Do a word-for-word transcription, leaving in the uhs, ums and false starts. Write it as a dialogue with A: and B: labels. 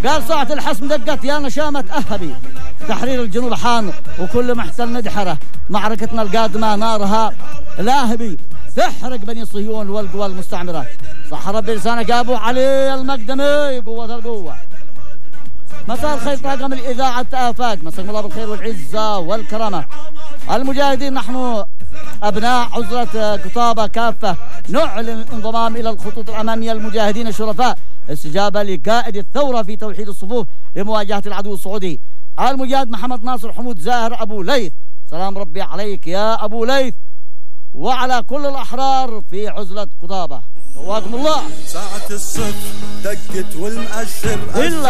A: قال ساعة الحسم دقت يا نشامة أهبي، تحرير الجنوب حان وكل محتل ندحره، معركتنا القادمة نارها لاهبي تحرق بني صهيون والقوى المستعمرة. صح ربي لسانك يا أبو علي المقدمي قوة القوة. مساء الخير طاقم الإذاعة آفاق، مساكم الله بالخير والعزة والكرامة. المجاهدين نحن أبناء عزلة قطابة كافة نعلن الانضمام إلى الخطوط الأمامية. المجاهدين الشرفاء استجابة لقائد الثورة في توحيد الصفوف لمواجهة العدو السعودي المجاهد محمد ناصر حمود زاهر أبو ليث. سلام ربي عليك يا أبو ليث وعلى كل الأحرار في عزلة قطابة. قواكم الله.
B: ساعة الصفر دقت والمؤشر